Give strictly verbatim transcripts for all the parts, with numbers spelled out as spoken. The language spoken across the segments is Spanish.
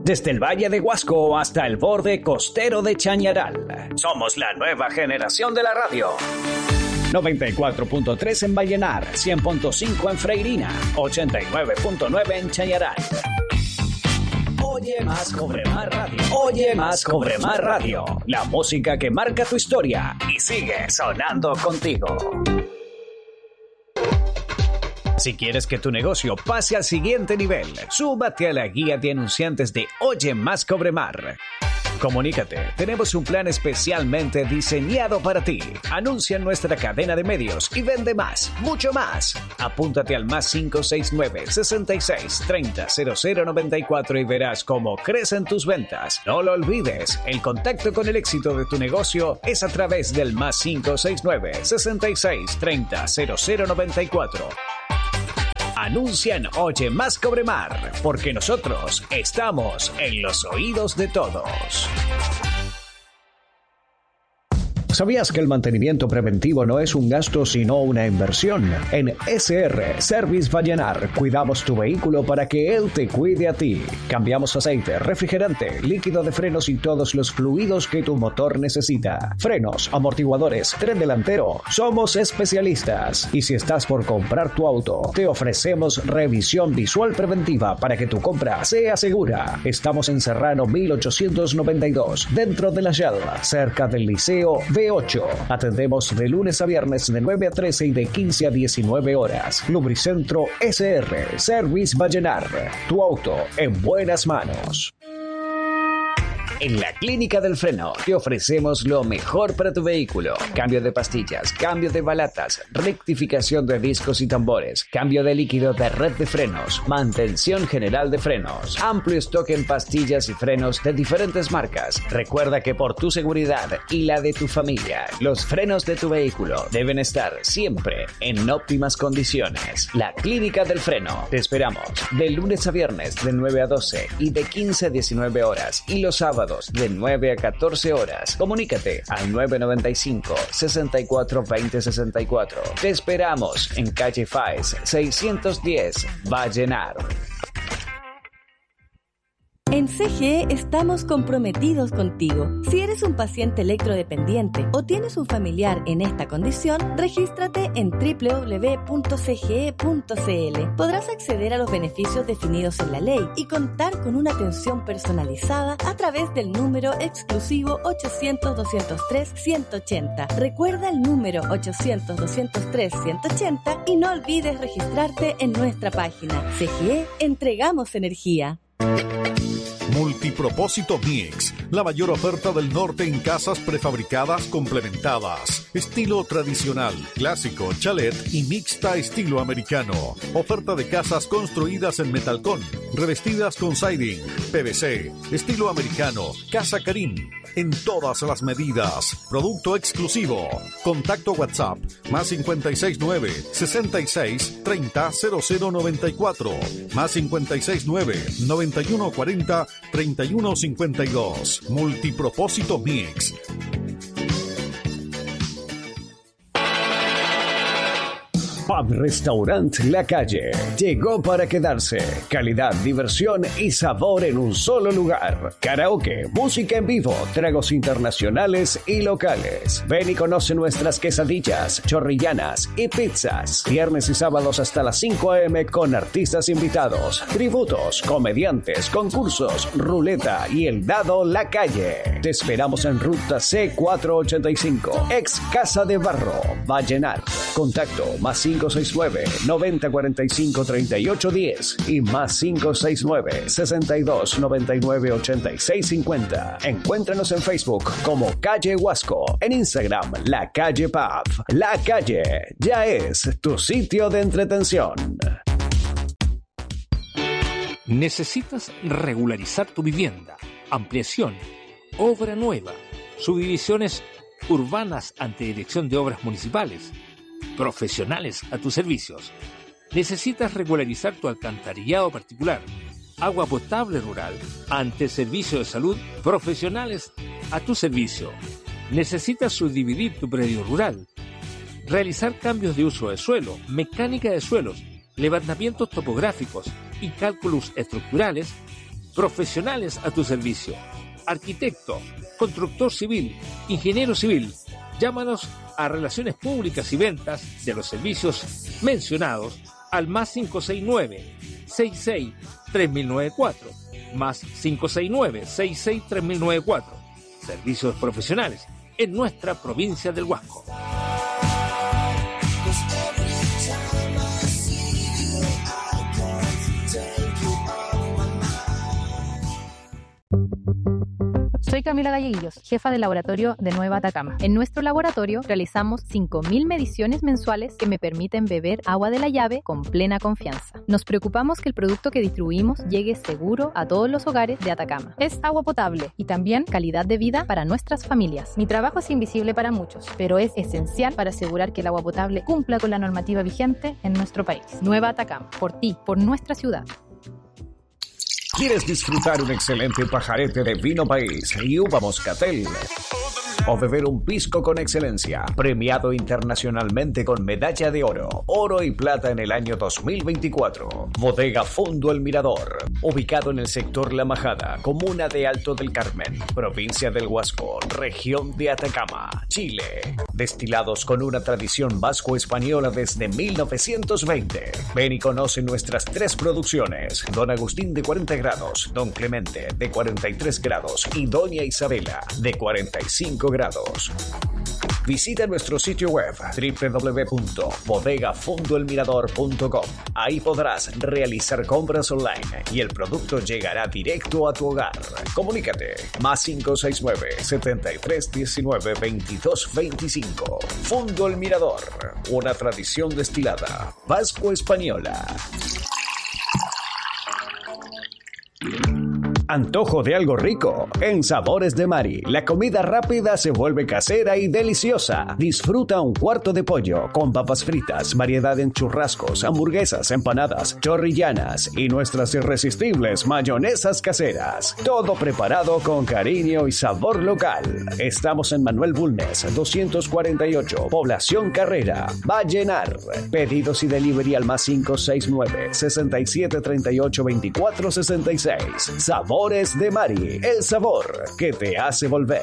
desde el Valle de Huasco hasta el borde costero de Chañaral. Somos la nueva generación de la radio. noventa y cuatro punto tres en Vallenar, cien punto cinco en Freirina, ochenta y nueve punto nueve en Chañaral. Oye más, cobre más radio. Oye más, cobre más radio. La música que marca tu historia y sigue sonando contigo. Si quieres que tu negocio pase al siguiente nivel, súbate a la guía de anunciantes de Oye Más Cobremar. Comunícate, tenemos un plan especialmente diseñado para ti. Anuncia en nuestra cadena de medios y vende más, mucho más. Apúntate al más cinco seis nueve, sesenta y seis, treinta, cero cero noventa y cuatro y verás cómo crecen tus ventas. No lo olvides, el contacto con el éxito de tu negocio es a través del más cinco seis nueve, sesenta y seis, treinta, cero cero noventa y cuatro. Anuncia en Oye Más Cobremar, porque nosotros estamos en los oídos de todos. ¿Sabías que el mantenimiento preventivo no es un gasto sino una inversión? En S R Service Vallenar cuidamos tu vehículo para que él te cuide a ti. Cambiamos aceite, refrigerante, líquido de frenos y todos los fluidos que tu motor necesita. Frenos, amortiguadores, tren delantero. Somos especialistas. Y si estás por comprar tu auto, te ofrecemos revisión visual preventiva para que tu compra sea segura. Estamos en Serrano mil ochocientos noventa y dos, dentro de la Yalva, cerca del Liceo B ocho. Atendemos de lunes a viernes de nueve a trece y de quince a diecinueve horas. Lubricentro S R Service Vallenar. Tu auto en buenas manos. En la Clínica del Freno te ofrecemos lo mejor para tu vehículo. Cambio de pastillas, cambio de balatas, rectificación de discos y tambores, cambio de líquido de red de frenos, mantención general de frenos, amplio stock en pastillas y frenos de diferentes marcas. Recuerda que por tu seguridad y la de tu familia, los frenos de tu vehículo deben estar siempre en óptimas condiciones. La Clínica del Freno. Te esperamos de lunes a viernes de nueve a doce y de quince a diecinueve horas y los sábados de nueve a catorce horas. Comunícate al nueve nueve cinco, sesenta y cuatro, veinte sesenta y cuatro. Te esperamos en calle Faes seiscientos diez, Vallenar. En C G E estamos comprometidos contigo. Si eres un paciente electrodependiente o tienes un familiar en esta condición, regístrate en doble u doble u doble u punto c g e punto c l. Podrás acceder a los beneficios definidos en la ley y contar con una atención personalizada a través del número exclusivo ochocientos, doscientos tres, ciento ochenta. Recuerda el número ochocientos, doscientos tres, ciento ochenta y no olvides registrarte en nuestra página. C G E, entregamos energía. Multipropósito Mix, la mayor oferta del norte en casas prefabricadas complementadas, estilo tradicional, clásico, chalet y mixta estilo americano. Oferta de casas construidas en metalcón, revestidas con siding, P V C, estilo americano, Casa Karim, en todas las medidas. Producto exclusivo. Contacto WhatsApp, más cincuenta y seis nueve, sesenta y seis, treinta, cero cero noventa y cuatro, más cincuenta y seis nueve, noventa y uno cuarenta, treinta y uno cincuenta y dos. Multipropósito Mix. Pub Restaurant La Calle llegó para quedarse. Calidad, diversión y sabor en un solo lugar. Karaoke, música en vivo, tragos internacionales y locales. Ven y conoce nuestras quesadillas, chorrillanas y pizzas. Viernes y sábados hasta las cinco a eme con artistas invitados, tributos, comediantes, concursos, ruleta y el dado La Calle. Te esperamos en ruta ce cuatrocientos ochenta y cinco, ex Casa de Barro, Vallenar. Contacto más cinco seis nueve, noventa cuarenta y cinco, treinta y ocho diez y más cinco seis nueve, sesenta y dos, noventa y nueve, ochenta y seis cincuenta. Encuéntranos en Facebook como Calle Huasco, en Instagram La Calle Pub. La Calle ya es tu sitio de entretención. ¿Necesitas regularizar tu vivienda? Ampliación, obra nueva, subdivisiones urbanas ante Dirección de Obras Municipales. Profesionales a tus servicios. ¿Necesitas regularizar tu alcantarillado particular? Agua potable rural ante el Servicio de Salud. Profesionales a tu servicio. ¿Necesitas subdividir tu predio rural? Realizar cambios de uso de suelo, mecánica de suelos, levantamientos topográficos y cálculos estructurales. Profesionales a tu servicio. Arquitecto, constructor civil, ingeniero civil. Llámanos a Relaciones Públicas y Ventas de los servicios mencionados al más cinco seis nueve, seis seis, tres mil noventa y cuatro, más cinco seis nueve, seis seis, tres mil noventa y cuatro. Servicios profesionales en nuestra provincia del Huasco. Soy Camila Galleguillos, jefa del laboratorio de Nueva Atacama. En nuestro laboratorio realizamos cinco mil mediciones mensuales que me permiten beber agua de la llave con plena confianza. Nos preocupamos que el producto que distribuimos llegue seguro a todos los hogares de Atacama. Es agua potable y también calidad de vida para nuestras familias. Mi trabajo es invisible para muchos, pero es esencial para asegurar que el agua potable cumpla con la normativa vigente en nuestro país. Nueva Atacama, por ti, por nuestra ciudad. ¿Quieres disfrutar un excelente pajarete de vino país y uva moscatel? ¿O beber un pisco con excelencia, premiado internacionalmente con medalla de oro, oro y plata en el año dos mil veinticuatro? Bodega Fondo El Mirador, ubicado en el sector La Majada, comuna de Alto del Carmen, provincia del Huasco, región de Atacama, Chile. Destilados con una tradición vasco-española desde mil novecientos veinte. Ven y conoce nuestras tres producciones: Don Agustín de cuarenta grados, Don Clemente de cuarenta y tres grados y Doña Isabela de cuarenta y cinco grados. Visita nuestro sitio web doble u doble u doble u punto bodega fondo el mirador punto com. Ahí podrás realizar compras online y el producto llegará directo a tu hogar. Comunícate más cinco seis nueve, setenta y tres diecinueve, veintidós veinticinco. Fondo El Mirador, una tradición destilada vasco-española. Antojo de algo rico. En Sabores de Mari, la comida rápida se vuelve casera y deliciosa. Disfruta un cuarto de pollo con papas fritas, variedad en churrascos, hamburguesas, empanadas, chorrillanas y nuestras irresistibles mayonesas caseras. Todo preparado con cariño y sabor local. Estamos en Manuel Bulnes, doscientos cuarenta y ocho, Población Carrera, Vallenar. Pedidos y delivery al más cinco seis nueve, sesenta y siete treinta y ocho, veinticuatro sesenta y seis. Sabores de Mari, el sabor que te hace volver.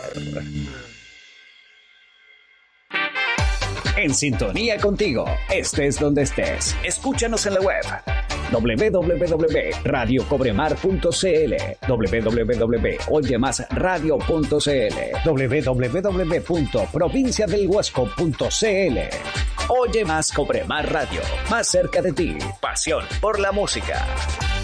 En sintonía contigo, estés donde estés. Escúchanos en la web doble u doble u doble u punto radio cobremar punto c l, doble u doble u doble u punto oye más radio punto c l, doble u doble u doble u doble u punto provincia del huasco punto c l. Oye Más Cobremar Radio, más cerca de ti. Pasión por la música.